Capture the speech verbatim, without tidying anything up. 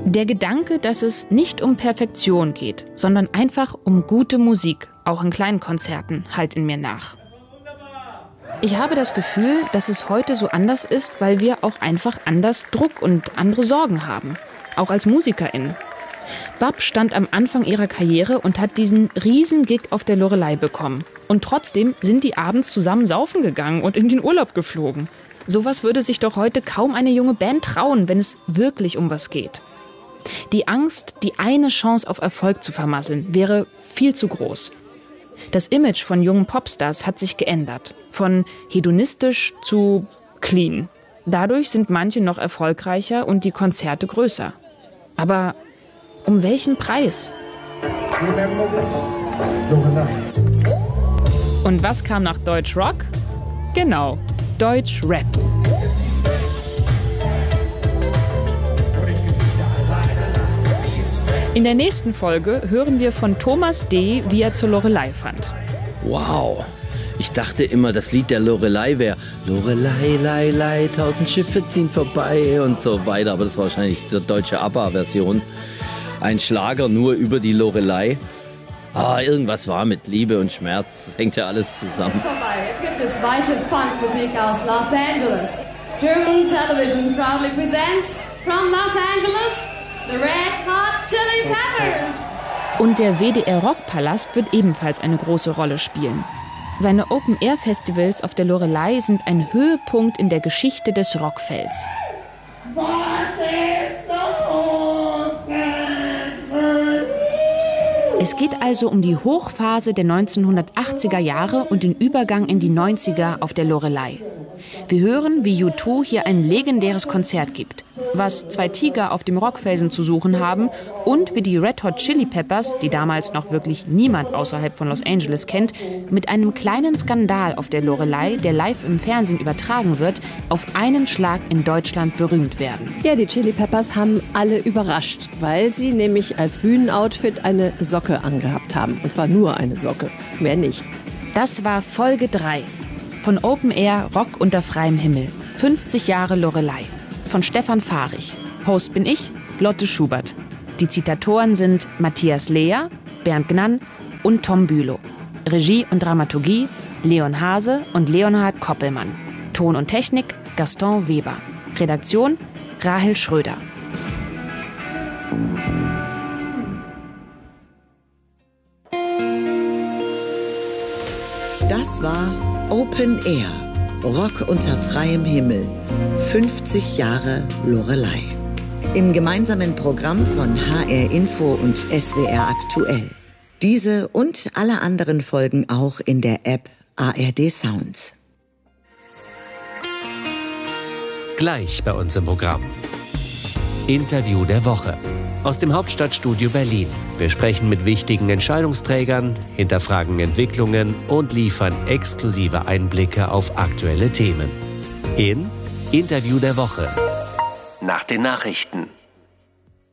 Der Gedanke, dass es nicht um Perfektion geht, sondern einfach um gute Musik, auch in kleinen Konzerten, hallt in mir nach. Ich habe das Gefühl, dass es heute so anders ist, weil wir auch einfach anders Druck und andere Sorgen haben. Auch als MusikerInnen. Bab stand am Anfang ihrer Karriere und hat diesen riesen Gig auf der Loreley bekommen. Und trotzdem sind die abends zusammen saufen gegangen und in den Urlaub geflogen. Sowas würde sich doch heute kaum eine junge Band trauen, wenn es wirklich um was geht. Die Angst, die eine Chance auf Erfolg zu vermasseln, wäre viel zu groß. Das Image von jungen Popstars hat sich geändert. Von hedonistisch zu clean. Dadurch sind manche noch erfolgreicher und die Konzerte größer. Aber um welchen Preis? Und was kam nach Deutschrock? Genau, Deutschrap. In der nächsten Folge hören wir von Thomas D., wie er zur Loreley fand. Wow, ich dachte immer, das Lied der Loreley wäre Loreley, Lei, Lei, tausend Schiffe ziehen vorbei und so weiter. Aber das war wahrscheinlich die deutsche ABBA-Version. Ein Schlager nur über die Loreley. Ah, irgendwas war mit Liebe und Schmerz. Das hängt ja alles zusammen. Jetzt gibt es weiße Funkmusik aus Los Angeles. German Television proudly presents from Los Angeles the Red Hot Chili Peppers. Und der W D R-Rockpalast wird ebenfalls eine große Rolle spielen. Seine Open-Air-Festivals auf der Loreley sind ein Höhepunkt in der Geschichte des Rockfelds. Was ist los? Es geht also um die Hochphase der neunzehnhundertachtziger Jahre und den Übergang in die neunziger auf der Loreley. Wir hören, wie U zwei hier ein legendäres Konzert gibt, was zwei Tiger auf dem Rockfelsen zu suchen haben und wie die Red Hot Chili Peppers, die damals noch wirklich niemand außerhalb von Los Angeles kennt, mit einem kleinen Skandal auf der Loreley, der live im Fernsehen übertragen wird, auf einen Schlag in Deutschland berühmt werden. Ja, die Chili Peppers haben alle überrascht, weil sie nämlich als Bühnenoutfit eine Socke angehabt haben. Und zwar nur eine Socke, mehr nicht. Das war Folge drei von Open Air Rock unter freiem Himmel. fünfzig Jahre Loreley. Von Stefan Fahrig. Host bin ich, Lotte Schubert. Die Zitatoren sind Matthias Lea, Bernd Gnann und Tom Bülow. Regie und Dramaturgie Leon Hase und Leonhard Koppelmann. Ton und Technik Gaston Weber. Redaktion Rahel Schröder. Das war Open Air, Rock unter freiem Himmel, fünfzig Jahre Loreley. Im gemeinsamen Programm von H R Info und S W R Aktuell. Diese und alle anderen Folgen auch in der App A R D Sounds. Gleich bei uns im Programm. Interview der Woche. Aus dem Hauptstadtstudio Berlin. Wir sprechen mit wichtigen Entscheidungsträgern, hinterfragen Entwicklungen und liefern exklusive Einblicke auf aktuelle Themen. In Interview der Woche. Nach den Nachrichten.